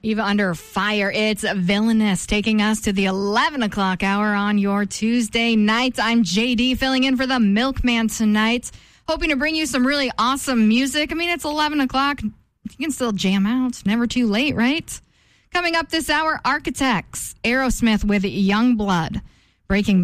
Eva Under Fire. It's Villainous taking us to the 11 o'clock hour on your Tuesday nights. I'm JD filling in for the Milkman tonight. Hoping to bring you some really awesome music. I mean, it's 11 o'clock. You can still jam out. It's never too late, right? Coming up this hour, Architects, Aerosmith with Young Blood, Breaking